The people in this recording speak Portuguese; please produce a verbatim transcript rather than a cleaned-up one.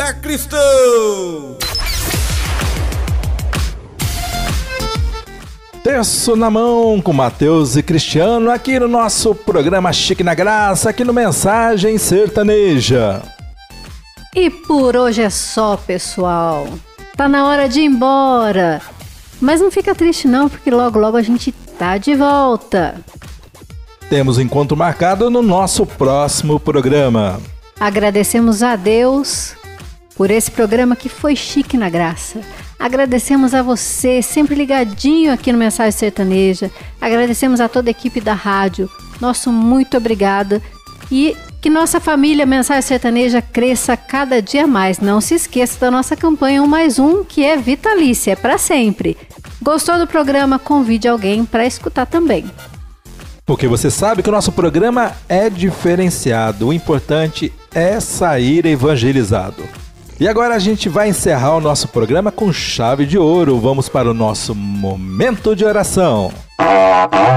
Sacristão! Terço na mão com Matheus e Cristiano aqui no nosso programa Chique na Graça, aqui no Mensagem Sertaneja. E por hoje é só, pessoal. Tá na hora de ir embora. Mas não fica triste não, porque logo logo a gente tá de volta. Temos encontro marcado no nosso próximo programa. Agradecemos a Deus por esse programa que foi Chique na Graça. Agradecemos a você, sempre ligadinho aqui no Mensagem Sertaneja. Agradecemos a toda a equipe da rádio. Nosso muito obrigada. E que nossa família Mensagem Sertaneja cresça cada dia mais. Não se esqueça da nossa campanha um mais um, que é vitalícia, é para sempre. Gostou do programa? Convide alguém para escutar também. Porque você sabe que o nosso programa é diferenciado. O importante é sair evangelizado. E agora a gente vai encerrar o nosso programa com chave de ouro. Vamos para o nosso momento de oração.